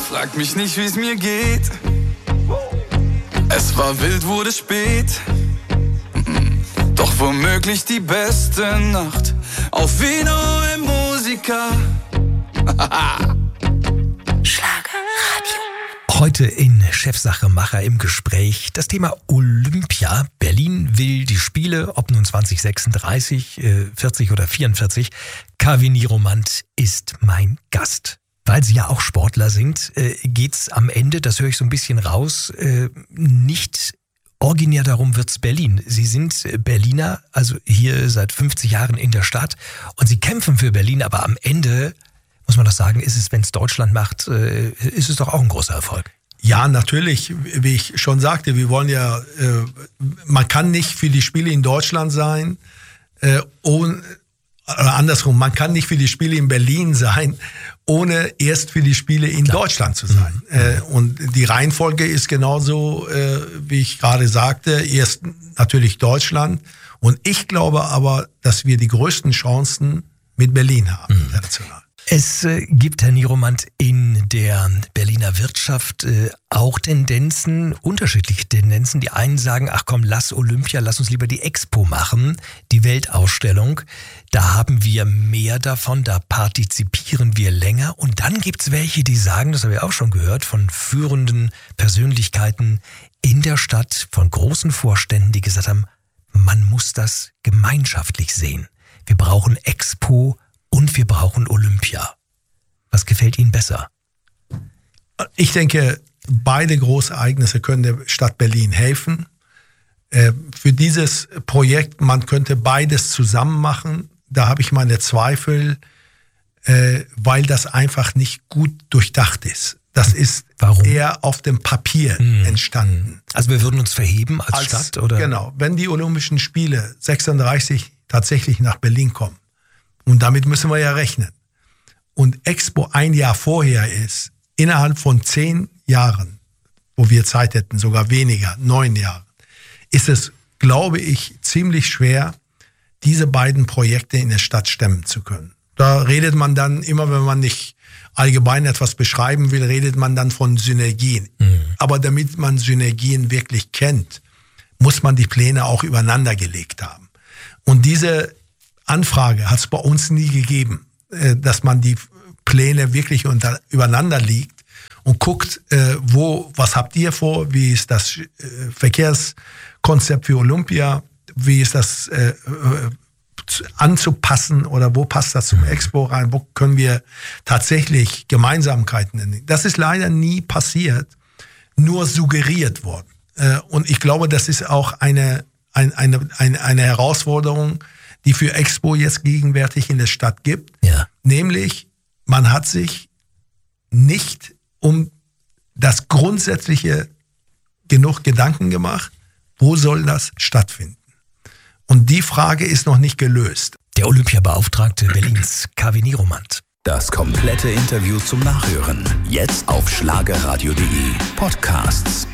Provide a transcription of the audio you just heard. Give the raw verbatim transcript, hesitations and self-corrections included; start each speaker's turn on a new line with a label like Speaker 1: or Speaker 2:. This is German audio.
Speaker 1: frag mich nicht, wie's mir geht. Es war wild, wurde spät. Doch womöglich die beste Nacht auf Vino im Musiker.
Speaker 2: Schlagerradio. Heute in Chefsachemacher im Gespräch das Thema Olympia. Berlin will die Spiele, ob nun zwanzig sechsunddreißig, vierzig oder vierundvierzig. Kaveh Niromant ist mein Gast. Weil Sie ja auch Sportler sind, geht's am Ende, das höre ich so ein bisschen raus, nicht originär darum, wird's Berlin. Sie sind Berliner, also hier seit fünfzig Jahren in der Stadt und Sie kämpfen für Berlin, aber am Ende, muss man doch sagen, ist es, wenn es Deutschland macht, ist es doch auch ein großer Erfolg.
Speaker 3: Ja, natürlich, wie ich schon sagte, wir wollen ja, äh, man kann nicht für die Spiele in Deutschland sein, äh, ohne, oder andersrum, man kann nicht für die Spiele in Berlin sein, ohne erst für die Spiele in Klar. Deutschland zu sein. Mhm. Äh, und die Reihenfolge ist genauso, äh, wie ich gerade sagte, erst natürlich Deutschland. Und ich glaube aber, dass wir die größten Chancen mit Berlin haben, mhm. international.
Speaker 2: Es äh, gibt, Herr Niromant, in der Berliner Wirtschaft äh, auch Tendenzen, unterschiedliche Tendenzen. Die einen sagen, ach komm, lass Olympia, lass uns lieber die Expo machen, die Weltausstellung. Da haben wir mehr davon, da partizipieren wir länger. Und dann gibt's welche, die sagen, das habe ich auch schon gehört, von führenden Persönlichkeiten in der Stadt, von großen Vorständen, die gesagt haben, man muss das gemeinschaftlich sehen. Wir brauchen Expo und wir brauchen Olympia. Was gefällt Ihnen besser?
Speaker 3: Ich denke, beide Großereignisse können der Stadt Berlin helfen. Äh, für dieses Projekt, man könnte beides zusammen machen. Da habe ich meine Zweifel, äh, weil das einfach nicht gut durchdacht ist. Das ist
Speaker 2: Warum?
Speaker 3: eher auf dem Papier hm. entstanden.
Speaker 2: Also wir würden uns verheben als, als Stadt? Oder?
Speaker 3: Genau. Wenn die Olympischen Spiele sechsunddreißig tatsächlich nach Berlin kommen, und damit müssen wir ja rechnen. Und Expo ein Jahr vorher ist, innerhalb von zehn Jahren, wo wir Zeit hätten, sogar weniger, neun Jahre, ist es, glaube ich, ziemlich schwer, diese beiden Projekte in der Stadt stemmen zu können. Da redet man dann, immer wenn man nicht allgemein etwas beschreiben will, redet man dann von Synergien. Mhm. Aber damit man Synergien wirklich kennt, muss man die Pläne auch übereinander gelegt haben. Und diese Anfrage hat es bei uns nie gegeben, dass man die Pläne wirklich unter, übereinander liegt und guckt, wo, was habt ihr vor, wie ist das Verkehrskonzept für Olympia, wie ist das äh, anzupassen oder wo passt das zum Expo rein, wo können wir tatsächlich Gemeinsamkeiten entdecken. Das ist leider nie passiert, nur suggeriert worden. Und ich glaube, das ist auch eine, eine, eine, eine Herausforderung, die für Expo jetzt gegenwärtig in der Stadt gibt.
Speaker 2: Ja.
Speaker 3: Nämlich, man hat sich nicht um das Grundsätzliche genug Gedanken gemacht, wo soll das stattfinden? Und die Frage ist noch nicht gelöst.
Speaker 2: Der Olympiabeauftragte Berlins, Kaveh Niromant.
Speaker 4: Das komplette Interview zum Nachhören. Jetzt auf schlagerradio punkt de. Podcasts.